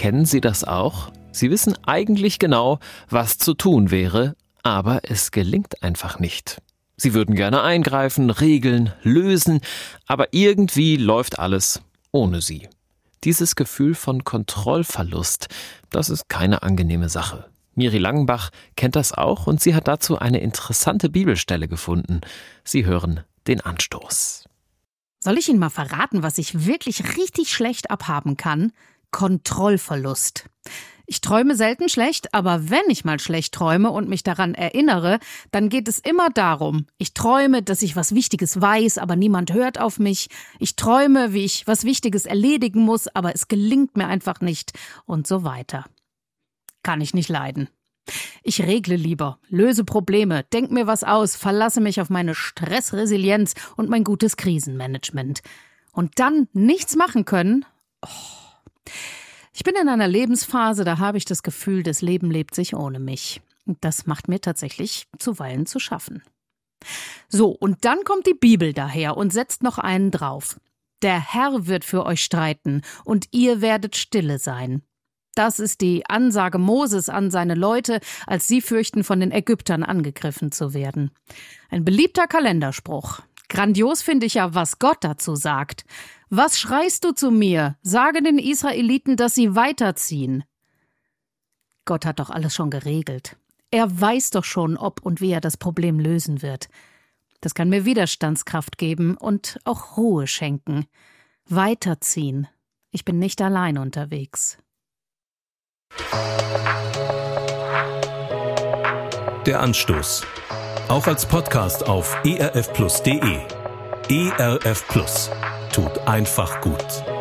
Kennen Sie das auch? Sie wissen eigentlich genau, was zu tun wäre, aber es gelingt einfach nicht. Sie würden gerne eingreifen, regeln, lösen, aber irgendwie läuft alles ohne Sie. Dieses Gefühl von Kontrollverlust, das ist keine angenehme Sache. Miri Langenbach kennt das auch und sie hat dazu eine interessante Bibelstelle gefunden. Sie hören den Anstoß. Soll ich Ihnen mal verraten, was ich wirklich richtig schlecht abhaben kann? Kontrollverlust. Ich träume selten schlecht, aber wenn ich mal schlecht träume und mich daran erinnere, dann geht es immer darum. Ich träume, dass ich was Wichtiges weiß, aber niemand hört auf mich. Ich träume, wie ich was Wichtiges erledigen muss, aber es gelingt mir einfach nicht und so weiter. Kann ich nicht leiden. Ich regle lieber, löse Probleme, denk mir was aus, verlasse mich auf meine Stressresilienz und mein gutes Krisenmanagement. Und dann nichts machen können? Ich bin in einer Lebensphase, da habe ich das Gefühl, das Leben lebt sich ohne mich. Und das macht mir tatsächlich zuweilen zu schaffen. So, und dann kommt die Bibel daher und setzt noch einen drauf. Der Herr wird für euch streiten und ihr werdet stille sein. Das ist die Ansage Moses an seine Leute, als sie fürchten, von den Ägyptern angegriffen zu werden. Ein beliebter Kalenderspruch. Grandios finde ich ja, was Gott dazu sagt. Was schreist du zu mir? Sage den Israeliten, dass sie weiterziehen. Gott hat doch alles schon geregelt. Er weiß doch schon, ob und wie er das Problem lösen wird. Das kann mir Widerstandskraft geben und auch Ruhe schenken. Weiterziehen. Ich bin nicht allein unterwegs. Der Anstoß. Auch als Podcast auf erfplus.de. ERF Plus. Tut einfach gut.